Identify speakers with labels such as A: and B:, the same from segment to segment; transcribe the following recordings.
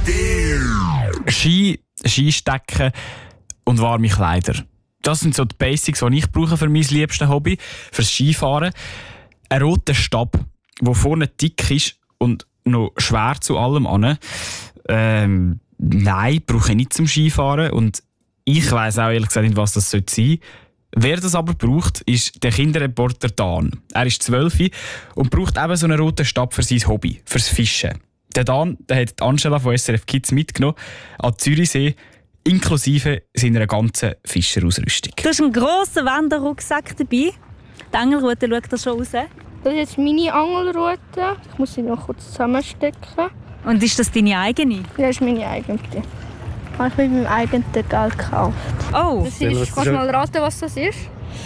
A: Skistecken und warme Kleider. Das sind so die Basics, die ich brauche für mein liebstes Hobby, fürs Skifahren. Ein roter Stab, der vorne dick ist und noch schwer zu allem an. Nein, brauche ich nicht zum Skifahren. Und ich weiss auch ehrlich gesagt nicht, was das sein sollte. Wer das aber braucht, ist der Kinderreporter Dan. Er ist 12 und braucht eben so einen roten Stab für sein Hobby, fürs Fischen. Der Dan, der hat Angela von SRF Kids mitgenommen an den Zürichsee, inklusive seiner ganzen Fischerausrüstung.
B: Du hast einen grossen Wanderrucksack dabei. Die Angelrute schaut da schon raus.
C: Das ist jetzt meine Angelrute. Ich muss sie noch kurz zusammenstecken.
B: Und ist das deine eigene?
C: Das ist meine eigene. Habe ich mit meinem eigenen Geld gekauft.
B: Oh!
C: Das ist, kannst du mal raten, was das ist?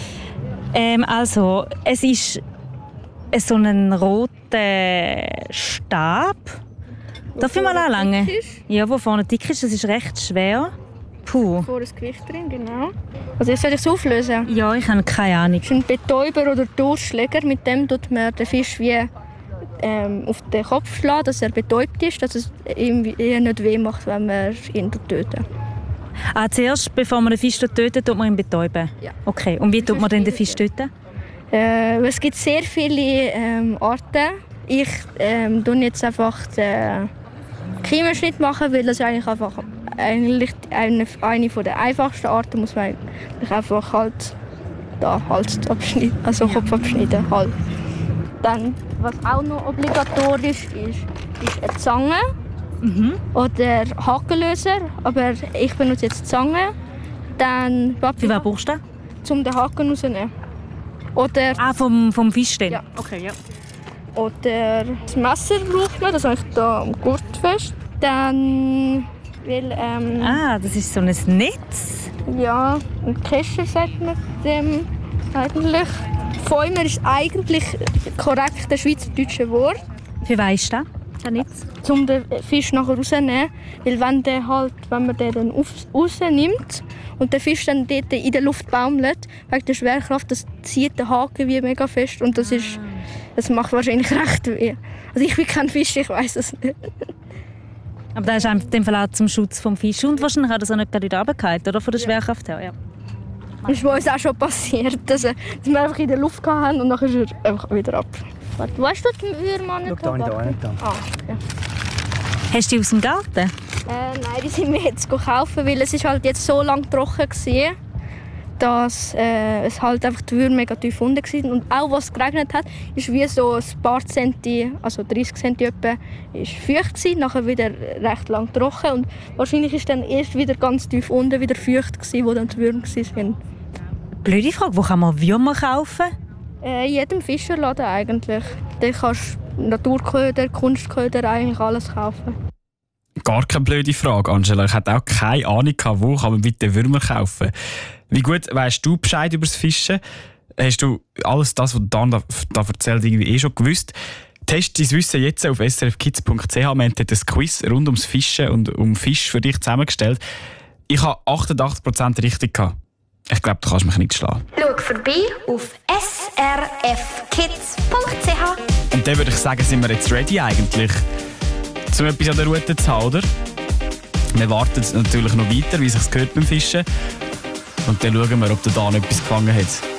B: Also, es ist so ein roter Stab. Darf ich mal anlangen? Ja, wo vorne dick ist. Das ist recht schwer. Puh.
C: Vor das Gewicht drin, genau. Also jetzt soll ich es auflösen?
B: Ja, ich habe keine Ahnung.
C: Das ist ein Betäuber oder Durchschläger. Mit dem tut man den Fisch wie auf den Kopf schlagen, dass er betäubt ist, dass es ihm nicht weh macht, wenn man ihn tötet.
B: Zuerst, bevor man den Fisch tötet, tut man ihn betäuben?
C: Ja.
B: Okay. Und wie tut man denn den Fisch töten?
C: Es gibt sehr viele Arten. Ich tue jetzt einfach den Kiemenschnitt machen, weil das ist eigentlich eine der einfachsten Arten. Muss man einfach halt da Hals abschneiden, also Kopf abschneiden. Halt. Dann, was auch noch obligatorisch ist eine Zange oder Hakenlöser. Aber ich benutze jetzt Zange. Dann
B: Für was brauchst du?
C: Um den Haken rauszunehmen. Oder
B: vom Fischständer?
C: Ja.
B: Okay, ja.
C: Oder das Messer braucht man, das habe ich hier am Gurt fest. Dann
B: das ist so ein Netz?
C: Ja, ein Kescher sagt man dem eigentlich. Fäumer ist eigentlich korrekt das schweizerdeutsche Wort.
B: Für weisst du das Netz?
C: Um den Fisch nachher rauszunehmen. Weil wenn man den dann rausnimmt und der Fisch dann dort in der Luft baumelt, wegen der Schwerkraft, das zieht den Haken wie mega fest und das macht wahrscheinlich recht weh. Also ich bin kein Fisch, ich weiss es nicht.
B: Aber das ist einfach in dem Fall auch zum Schutz des Fisch. Und wahrscheinlich hat er so nicht gerade runtergefallen, oder? Von der Schwerkraft her, ja.
C: Das ist bei uns auch schon passiert, dass wir einfach in der Luft hatten und dann ist er einfach wieder ab. Warte, weißt du, den Würmer nicht?
D: Schau, da nicht da.
C: Ah, okay.
B: Hast du die aus dem Garten?
C: Nein, die sind wir jetzt kaufen, weil es ist halt jetzt so lange trocken war, dass es halt einfach die Würmer mega tief unten waren. Und auch was es geregnet hat, ist wie so ein paar Zenti, also 30 Cent etwa, ist feucht gewesen, nachher wieder recht lang trocken und wahrscheinlich ist dann erst wieder ganz tief unten wieder feucht gewesen, wo dann die Würmer waren.
B: Blöde Frage, wo kann man Würmer kaufen?
C: In jedem Fischerladen eigentlich. Da kannst du Naturköder, Kunstköder, eigentlich alles kaufen.
A: Gar keine blöde Frage, Angela. Ich hatte auch keine Ahnung, wo kann man bitte Würmer kaufen. Wie gut weisst du Bescheid über das Fischen? Hast du alles das, was Dan da erzählt, irgendwie schon gewusst? Test dein Wissen jetzt auf srfkids.ch. Wir haben ein Quiz rund ums Fischen und um Fisch für dich zusammengestellt. Ich habe 88% richtig gehabt. Ich glaube, du kannst mich nicht schlagen.
E: Schau vorbei auf srfkids.ch.
A: Und dann würde ich sagen, sind wir jetzt ready eigentlich, um etwas an der Route zu haben, oder? Wir warten natürlich noch weiter, wie es sich gehört beim Fischen. Und dann schauen wir, ob der Dan etwas gefangen hat.